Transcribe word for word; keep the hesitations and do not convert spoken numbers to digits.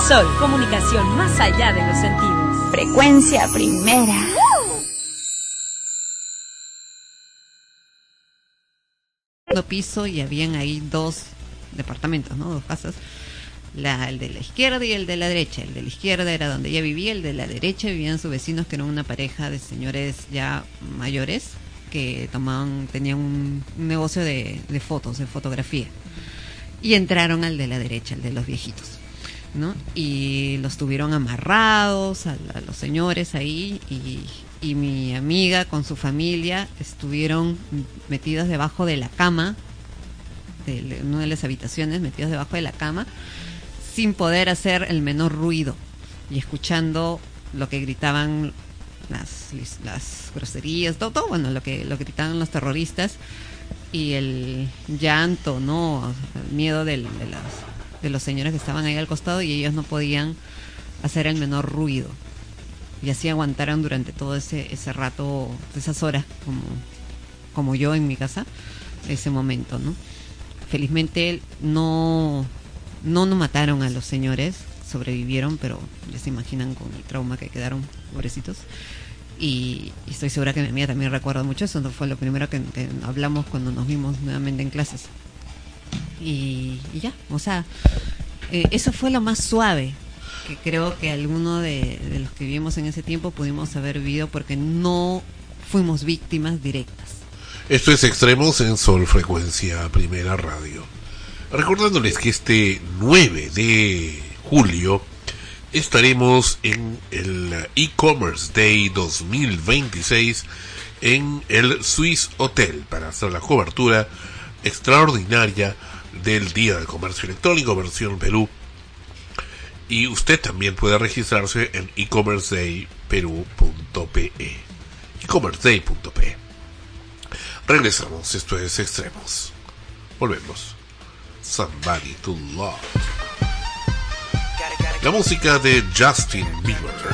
Sol, comunicación más allá de los sentidos. Frecuencia primera. Piso y habían ahí dos departamentos, ¿no? Dos casas. La, el de la izquierda y el de la derecha. El de la izquierda era donde ella vivía, el de la derecha vivían sus vecinos, que eran una pareja de señores ya mayores que tomaban, tenían un, un negocio de, de fotos, de fotografía. Y entraron al de la derecha, el de los viejitos, ¿no? Y los tuvieron amarrados a, a los señores ahí, y, y mi amiga con su familia estuvieron metidas debajo de la cama, de, de una de las habitaciones, metidas debajo de la cama, sin poder hacer el menor ruido y escuchando lo que gritaban las, las groserías, todo, todo, bueno, lo que lo que gritaban los terroristas, y el llanto, ¿no? El miedo del, de, las, de los señores que estaban ahí al costado, y ellos no podían hacer el menor ruido. Y así aguantaron durante todo ese ese rato, esas horas, como, como yo en mi casa, ese momento, ¿no? Felizmente no, no nos mataron a los señores, sobrevivieron, pero ya se imaginan con el trauma que quedaron, pobrecitos. Y, y estoy segura que mi amiga también recuerda mucho eso. Fue lo primero que, que hablamos cuando nos vimos nuevamente en clases. Y, y ya, o sea, eh, eso fue lo más suave que creo que alguno de, de los que vivimos en ese tiempo pudimos haber vivido, porque no fuimos víctimas directas. Esto es Extremos en Sol Frecuencia Primera Radio. Recordándoles que este nueve de julio estaremos en el E-Commerce Day dos mil veintiséis en el Swiss Hotel para hacer la cobertura extraordinaria del Día del Comercio Electrónico versión Perú. Y usted también puede registrarse en e commerce day perú punto pe, e commerce day punto pe. Regresamos, esto es Extremos. Volvemos. Somebody to Love. La música de Justin Bieber.